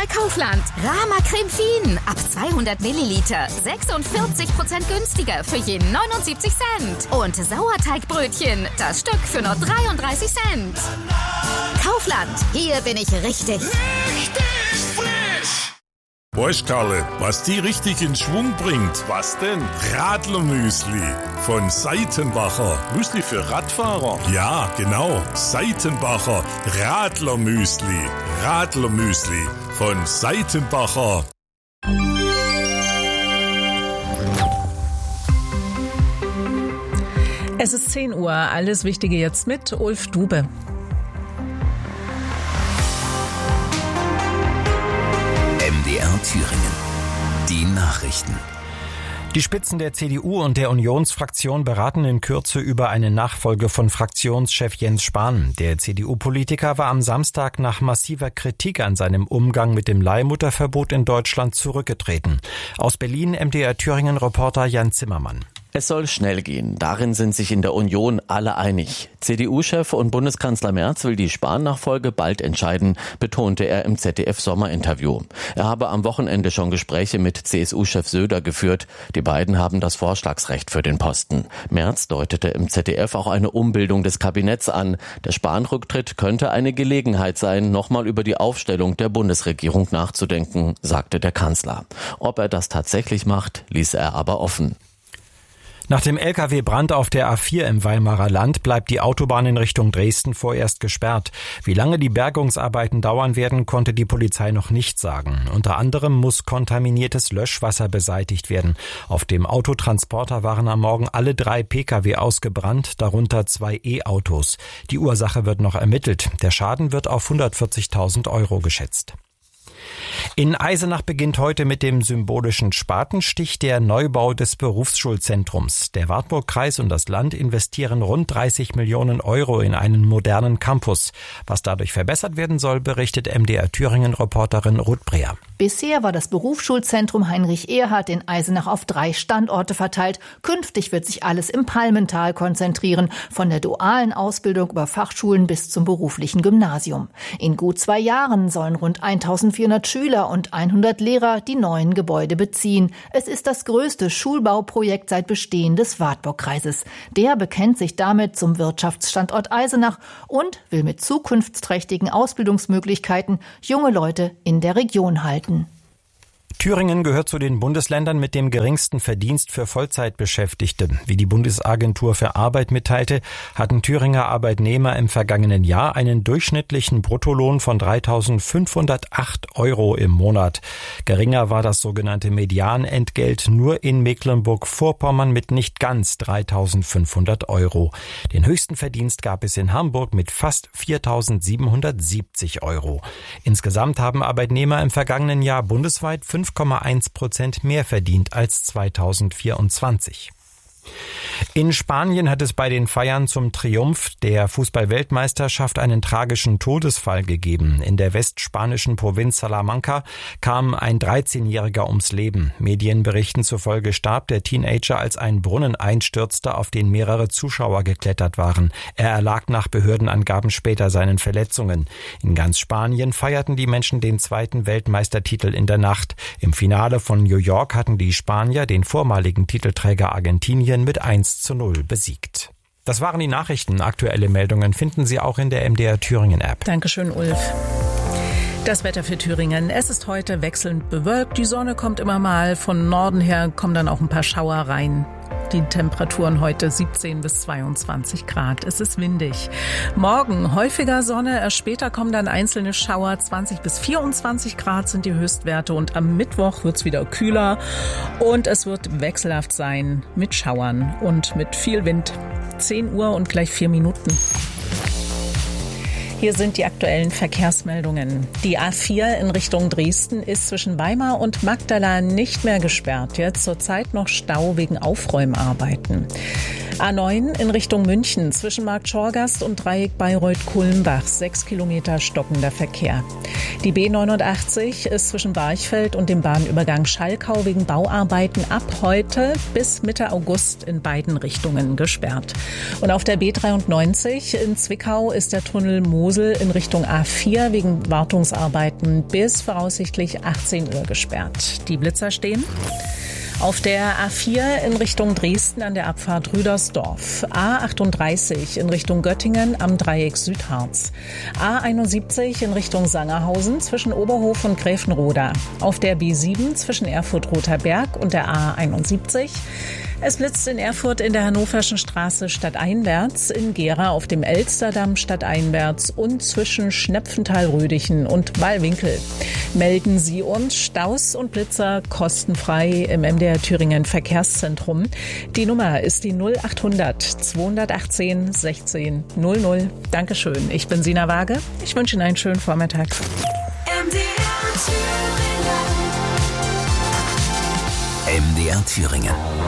bei Kaufland. Rama Creme Fien ab 200 Milliliter. 46% günstiger für je 79 Cent. Und Sauerteigbrötchen, das Stück für nur 33 Cent. Kaufland, hier bin ich richtig. Richtig frisch! Weißt Karle, was die richtig in Schwung bringt? Was denn? Radlermüsli von Seitenbacher. Müsli für Radfahrer? Ja, genau. Seitenbacher Radlermüsli. Radlermüsli von Seitenbacher. Es ist 10 Uhr. Alles Wichtige jetzt mit Ulf Dube. MDR Thüringen. Die Nachrichten. Die Spitzen der CDU und der Unionsfraktion beraten in Kürze über eine Nachfolge von Fraktionschef Jens Spahn. Der CDU-Politiker war am Samstag nach massiver Kritik an seinem Umgang mit dem Leihmutterverbot in Deutschland zurückgetreten. Aus Berlin MDR Thüringen-Reporter Jan Zimmermann. Es soll schnell gehen. Darin sind sich in der Union alle einig. CDU-Chef und Bundeskanzler Merz will die Spahn-Nachfolge bald entscheiden, betonte er im ZDF-Sommerinterview. Er habe am Wochenende schon Gespräche mit CSU-Chef Söder geführt. Die beiden haben das Vorschlagsrecht für den Posten. Merz deutete im ZDF auch eine Umbildung des Kabinetts an. Der Spahn-Rücktritt könnte eine Gelegenheit sein, nochmal über die Aufstellung der Bundesregierung nachzudenken, sagte der Kanzler. Ob er das tatsächlich macht, ließ er aber offen. Nach dem Lkw-Brand auf der A4 im Weimarer Land bleibt die Autobahn in Richtung Dresden vorerst gesperrt. Wie lange die Bergungsarbeiten dauern werden, konnte die Polizei noch nicht sagen. Unter anderem muss kontaminiertes Löschwasser beseitigt werden. Auf dem Autotransporter waren am Morgen alle 3 Pkw ausgebrannt, darunter 2 E-Autos. Die Ursache wird noch ermittelt. Der Schaden wird auf 140.000 € geschätzt. In Eisenach beginnt heute mit dem symbolischen Spatenstich der Neubau des Berufsschulzentrums. Der Wartburg-Kreis und das Land investieren rund 30 Millionen € in einen modernen Campus. Was dadurch verbessert werden soll, berichtet MDR Thüringen-Reporterin Ruth Breer. Bisher war das Berufsschulzentrum Heinrich Erhardt in Eisenach auf 3 Standorte verteilt. Künftig wird sich alles im Palmental konzentrieren, von der dualen Ausbildung über Fachschulen bis zum beruflichen Gymnasium. In gut 2 Jahren sollen rund 1400 Schüler und 100 Lehrer die neuen Gebäude beziehen. Es ist das größte Schulbauprojekt seit Bestehen des Wartburg-Kreises. Der bekennt sich damit zum Wirtschaftsstandort Eisenach und will mit zukunftsträchtigen Ausbildungsmöglichkeiten junge Leute in der Region halten. Thüringen gehört zu den Bundesländern mit dem geringsten Verdienst für Vollzeitbeschäftigte. Wie die Bundesagentur für Arbeit mitteilte, hatten Thüringer Arbeitnehmer im vergangenen Jahr einen durchschnittlichen Bruttolohn von 3.508 € im Monat. Geringer war das sogenannte Medianentgelt nur in Mecklenburg-Vorpommern mit nicht ganz 3.500 €. Den höchsten Verdienst gab es in Hamburg mit fast 4.770 €. Insgesamt haben Arbeitnehmer im vergangenen Jahr bundesweit 5,1% mehr verdient als 2024. In Spanien hat es bei den Feiern zum Triumph der Fußball-Weltmeisterschaft einen tragischen Todesfall gegeben. In der westspanischen Provinz Salamanca kam ein 13-Jähriger ums Leben. Medienberichten zufolge starb der Teenager, als ein Brunnen einstürzte, auf den mehrere Zuschauer geklettert waren. Er erlag nach Behördenangaben später seinen Verletzungen. In ganz Spanien feierten die Menschen den 2. Weltmeistertitel in der Nacht. Im Finale von New York hatten die Spanier den vormaligen Titelträger Argentinien mit 1:0 besiegt. Das waren die Nachrichten. Aktuelle Meldungen finden Sie auch in der MDR Thüringen App. Dankeschön, Ulf. Das Wetter für Thüringen. Es ist heute wechselnd bewölkt. Die Sonne kommt immer mal. Von Norden her kommen dann auch ein paar Schauer rein. Die Temperaturen heute 17 bis 22 Grad. Es ist windig. Morgen häufiger Sonne, erst später kommen dann einzelne Schauer. 20 bis 24 Grad sind die Höchstwerte und am Mittwoch wird es wieder kühler und es wird wechselhaft sein mit Schauern und mit viel Wind. 10 Uhr und gleich 4 Minuten. Hier sind die aktuellen Verkehrsmeldungen. Die A4 in Richtung Dresden ist zwischen Weimar und Magdala nicht mehr gesperrt. Jetzt zurzeit noch Stau wegen Aufräumarbeiten. A9 in Richtung München zwischen Markt Schorgast und Dreieck Bayreuth-Kulmbach. 6 Kilometer stockender Verkehr. Die B89 ist zwischen Barchfeld und dem Bahnübergang Schalkau wegen Bauarbeiten ab heute bis Mitte August in beiden Richtungen gesperrt. Und auf der B93 in Zwickau ist der Tunnel Mosel in Richtung A4 wegen Wartungsarbeiten bis voraussichtlich 18 Uhr gesperrt. Die Blitzer stehen auf der A4 in Richtung Dresden an der Abfahrt Rüdersdorf, A38 in Richtung Göttingen am Dreieck Südharz, A71 in Richtung Sangerhausen zwischen Oberhof und Gräfenroda, auf der B7 zwischen Erfurt-Rother Berg und der A71. Es blitzt in Erfurt in der Hannoverschen Straße stadteinwärts, in Gera auf dem Elsterdamm stadteinwärts und zwischen Schnepfenthal-Rödichen und Wallwinkel. Melden Sie uns Staus und Blitzer kostenfrei im MDR Thüringen Verkehrszentrum. Die Nummer ist die 0800 218 16 00. Dankeschön. Ich bin Sina Waage. Ich wünsche Ihnen einen schönen Vormittag. MDR Thüringen.